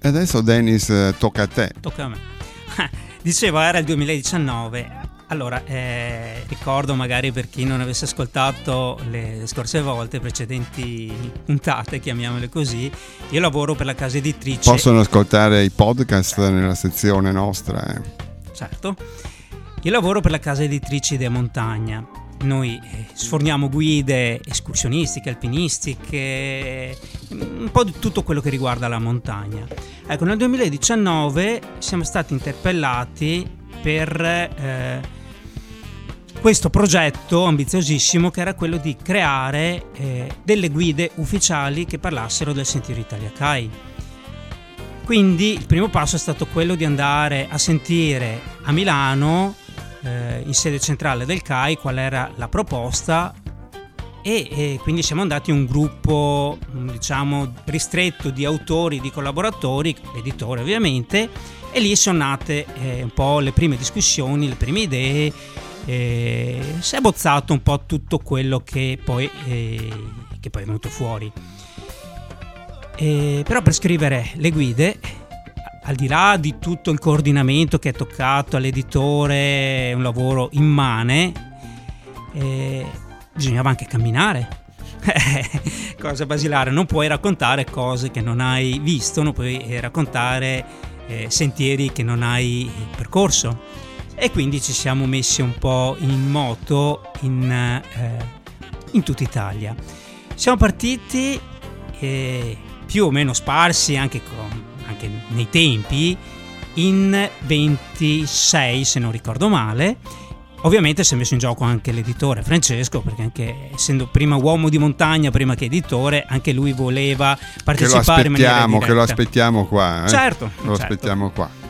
E adesso Dennis tocca a te. Tocca a me. Dicevo, era il 2019. Allora, ricordo magari per chi non avesse ascoltato le scorse volte, precedenti puntate, chiamiamole così, io lavoro per la casa editrice. Possono ascoltare i podcast nella sezione nostra. Certo. Io lavoro per la casa editrice Idea Montagna. Noi sforniamo guide escursionistiche, alpinistiche, un po' di tutto quello che riguarda la montagna. Ecco, nel 2019 siamo stati interpellati per questo progetto ambiziosissimo, che era quello di creare delle guide ufficiali che parlassero del Sentiero Italia CAI. Quindi il primo passo è stato quello di andare a sentire a Milano, in sede centrale del CAI, qual era la proposta, e quindi siamo andati un gruppo, diciamo, ristretto di autori, di collaboratori, l'editore ovviamente, e lì sono nate un po' le prime discussioni, le prime idee, si è abbozzato un po' tutto quello che poi è venuto fuori. Però per scrivere le guide, al di là di tutto il coordinamento che è toccato all'editore, un lavoro immane, bisognava anche camminare. Cosa basilare, non puoi raccontare cose che non hai visto, non puoi raccontare sentieri che non hai percorso, e quindi ci siamo messi un po' in moto in tutta Italia. Siamo partiti più o meno sparsi anche nei tempi, in 26 se non ricordo male. Ovviamente si è messo in gioco anche l'editore Francesco, perché anche essendo prima uomo di montagna, prima che editore, anche lui voleva partecipare in maniera diretta. Che lo aspettiamo qua. Certo. Lo aspettiamo qua.